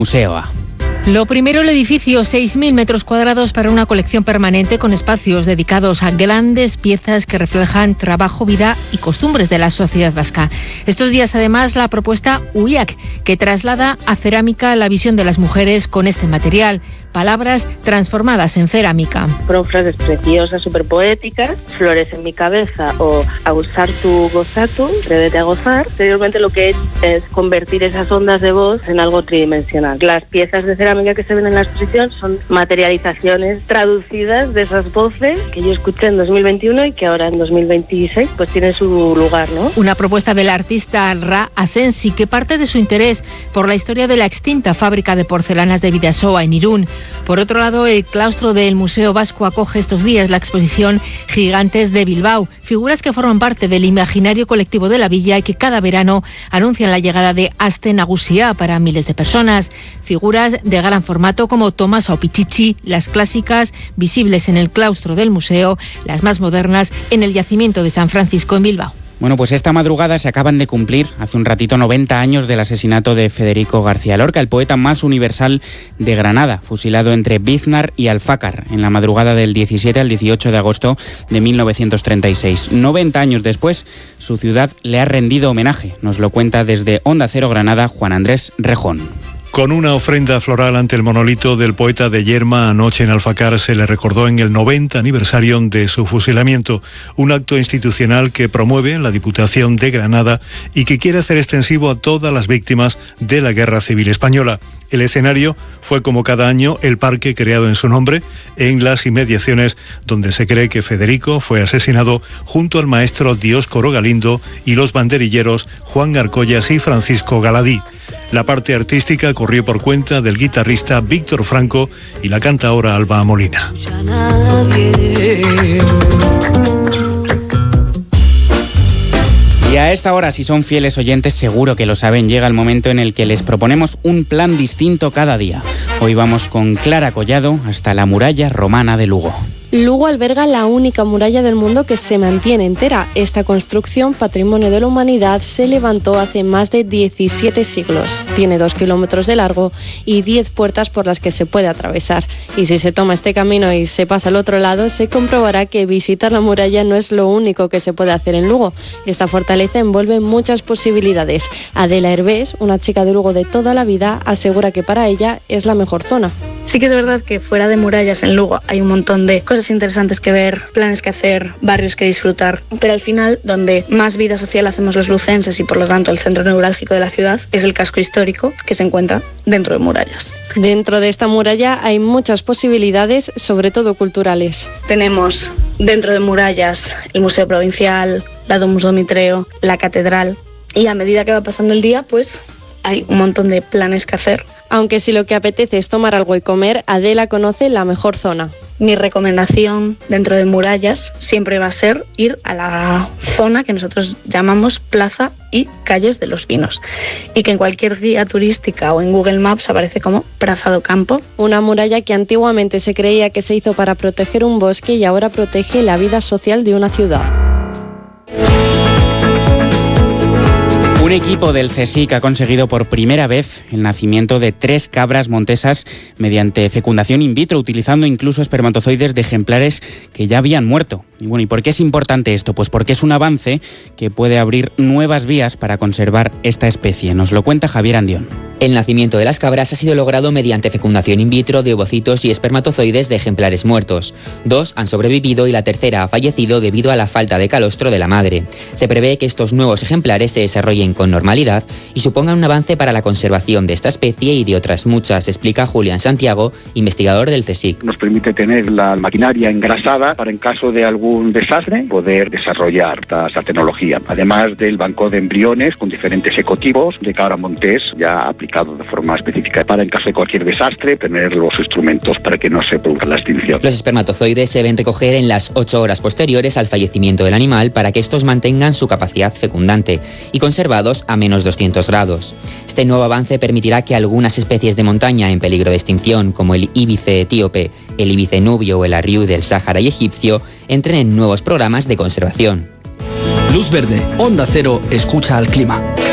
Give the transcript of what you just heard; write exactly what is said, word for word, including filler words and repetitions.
Museo A. Lo primero, el edificio, seis mil metros cuadrados para una colección permanente con espacios dedicados a grandes piezas que reflejan trabajo, vida y costumbres de la sociedad vasca. Estos días, además, la propuesta UIAC, que traslada a cerámica la visión de las mujeres con este material. Palabras transformadas en cerámica. Fueron frases preciosas, súper poéticas, flores en mi cabeza o a usar tu gozatu, atrévete a gozar. Anteriormente lo que he hecho es convertir esas ondas de voz en algo tridimensional. Las piezas de cerámica que se ven en la exposición son materializaciones traducidas de esas voces que yo escuché en dos mil veintiuno y que ahora en dos mil veintiséis pues tienen su lugar, ¿no? Una propuesta del artista Ra Asensi que parte de su interés por la historia de la extinta fábrica de porcelanas de Bidasoa en Irún. Por otro lado, el claustro del Museo Vasco acoge estos días la exposición Gigantes de Bilbao, figuras que forman parte del imaginario colectivo de la villa y que cada verano anuncian la llegada de Aste Nagusia para miles de personas. Figuras de gran formato como Tomasa o Pichichi, las clásicas visibles en el claustro del museo, las más modernas en el yacimiento de San Francisco en Bilbao. Bueno, pues esta madrugada se acaban de cumplir, hace un ratito, noventa años del asesinato de Federico García Lorca, el poeta más universal de Granada, fusilado entre Biznar y Alfácar, en la madrugada del diecisiete al dieciocho de agosto de mil novecientos treinta y seis. noventa años después, su ciudad le ha rendido homenaje. Nos lo cuenta desde Onda Cero Granada, Juan Andrés Rejón. Con una ofrenda floral ante el monolito del poeta de Yerma, anoche en Alfácar se le recordó en el noventa aniversario de su fusilamiento, un acto institucional que promueve la Diputación de Granada y que quiere hacer extensivo a todas las víctimas de la Guerra Civil Española. El escenario fue, como cada año, el parque creado en su nombre, en las inmediaciones donde se cree que Federico fue asesinado junto al maestro Dioscoro Galindo y los banderilleros Juan Garcollas y Francisco Galadí. La parte artística corrió por cuenta del guitarrista Víctor Franco y la cantaora Alba Molina. Y a esta hora, si son fieles oyentes, seguro que lo saben, llega el momento en el que les proponemos un plan distinto cada día. Hoy vamos con Clara Collado hasta la muralla romana de Lugo. Lugo alberga la única muralla del mundo que se mantiene entera. Esta construcción, patrimonio de la humanidad, se levantó hace más de diecisiete siglos. Tiene dos kilómetros de largo y diez puertas por las que se puede atravesar. Y si se toma este camino y se pasa al otro lado, se comprobará que visitar la muralla no es lo único que se puede hacer en Lugo. Esta fortaleza envuelve muchas posibilidades. Adela Hervés, una chica de Lugo de toda la vida, asegura que para ella es la mejor zona. Sí que es verdad que fuera de murallas en Lugo hay un montón de cosas interesantes que ver, planes que hacer, barrios que disfrutar, pero al final donde más vida social hacemos los lucenses y por lo tanto el centro neurálgico de la ciudad es el casco histórico que se encuentra dentro de murallas. Dentro de esta muralla hay muchas posibilidades, sobre todo culturales. Tenemos dentro de murallas el Museo Provincial, la Domus Domitreo, la Catedral y a medida que va pasando el día pues hay un montón de planes que hacer. Aunque si lo que apetece es tomar algo y comer, Adela conoce la mejor zona. Mi recomendación dentro de murallas siempre va a ser ir a la zona que nosotros llamamos Plaza y Calles de los Vinos y que en cualquier guía turística o en Google Maps aparece como Praza do Campo. Una muralla que antiguamente se creía que se hizo para proteger un bosque y ahora protege la vida social de una ciudad. Un equipo del CSIC ha conseguido por primera vez el nacimiento de tres cabras montesas mediante fecundación in vitro, utilizando incluso espermatozoides de ejemplares que ya habían muerto. Y bueno, ¿y por qué es importante esto? Pues porque es un avance que puede abrir nuevas vías para conservar esta especie. Nos lo cuenta Javier Andión. El nacimiento de las cabras ha sido logrado mediante fecundación in vitro de ovocitos y espermatozoides de ejemplares muertos. Dos han sobrevivido y la tercera ha fallecido debido a la falta de calostro de la madre. Se prevé que estos nuevos ejemplares se desarrollen con normalidad y supongan un avance para la conservación de esta especie y de otras muchas, explica Julián Santiago, investigador del CSIC. Nos permite tener la maquinaria engrasada para en caso de algún desastre poder desarrollar esta tecnología. Además del banco de embriones con diferentes ecotipos de cabra montés ya aplicados de forma específica para en caso de cualquier desastre tener los instrumentos para que no se produzca la extinción. Los espermatozoides se deben recoger en las ocho horas posteriores al fallecimiento del animal para que estos mantengan su capacidad fecundante y conservados a menos doscientos grados. Este nuevo avance permitirá que algunas especies de montaña en peligro de extinción, como el íbice etíope, el íbice nubio o el arriú del Sáhara y egipcio, entren en nuevos programas de conservación. Luz Verde, Onda Cero, escucha al clima.